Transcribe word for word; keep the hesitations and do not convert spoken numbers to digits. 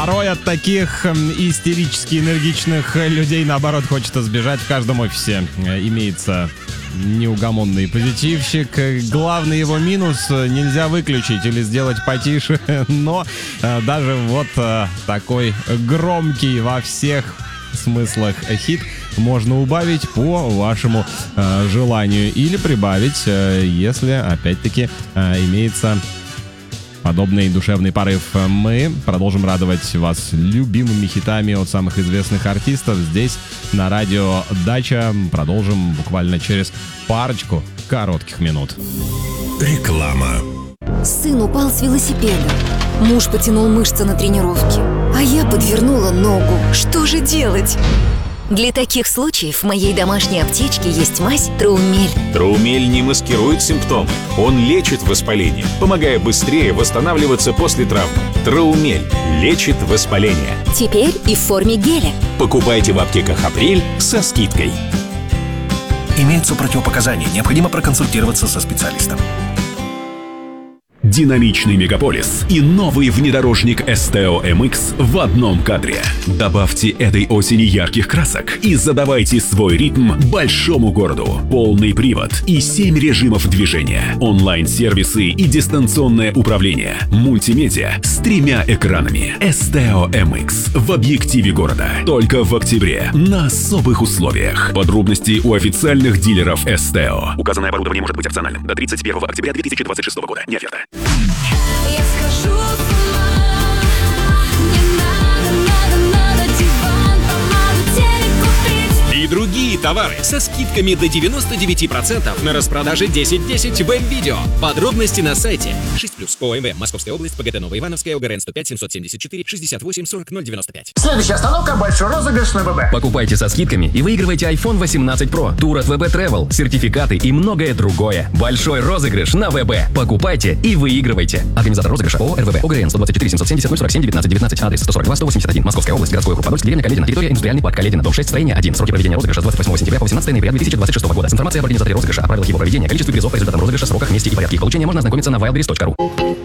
Порой от таких истерически энергичных людей, наоборот, хочется сбежать. В каждом офисе имеется неугомонный позитивщик. Главный его минус — нельзя выключить или сделать потише. Но даже вот такой громкий во всех смыслах хит можно убавить по вашему э, желанию или прибавить, э, если, опять-таки, э, имеется подобный душевный порыв. Мы продолжим радовать вас любимыми хитами от самых известных артистов здесь, на радио Дача. Продолжим буквально через парочку коротких минут. Реклама. Сын упал с велосипеда. Муж потянул мышцы на тренировке, а я подвернула ногу. Что же делать? Для таких случаев в моей домашней аптечке есть мазь Траумель. Траумель не маскирует симптомы. Он лечит воспаление, помогая быстрее восстанавливаться после травмы. Траумель лечит воспаление. Теперь и в форме геля. Покупайте в аптеках «Апрель» со скидкой. Имеются противопоказания. Необходимо проконсультироваться со специалистом. Динамичный мегаполис и новый внедорожник эс тэ о эм икс в одном кадре. Добавьте этой осени ярких красок и задавайте свой ритм большому городу. Полный привод и семь режимов движения, онлайн-сервисы и дистанционное управление, мультимедиа с тремя экранами. эс тэ о эм икс в объективе города. Только в октябре на особых условиях. Подробности у официальных дилеров эс тэ о. Указанное оборудование может быть опциональным до тридцать первого октября две тысячи двадцать шестого года. Не оферта. Я схожу с ума, не надо, надо, надо диван, помогу телек купить. И другие товары со скидками до девяносто девять процентов на распродаже десять десять в М-Видео. Подробности на сайте. шесть плюс ОМВ, Московская область, ПГТ Новоивановская, ОГРН сто пять семьсот семьдесят четыре шестьдесят восемь сорок ноль девяносто пять. Следующая остановка — большой розыгрыш на ВБ. Покупайте со скидками и выигрывайте айфон восемнадцать про, тур от ВБ Travel, сертификаты и многое другое. Большой розыгрыш на ВБ. Покупайте и выигрывайте. Организатор розыгрыша ООО РВБ, ОГРН сто двадцать четыре семьсот семьдесят ноль сорок семь девятнадцать девятнадцать, адрес сто сорок два сто восемьдесят один, Московская область, городской округ Подольск, деревня Каледина, территория индустриальный парк Каледина, дом шесть, строение один. Сроки проведения розыгрыша с двадцать восьмого сентября по восемнадцатое ноября две тысячи двадцать шестого года. С информацией об организаторе розыгрыша, о правилах его проведения, количестве призов, результатам розыгрыша, сроках, месте и порядке их получения можно ознакомиться на wildberries точка ру.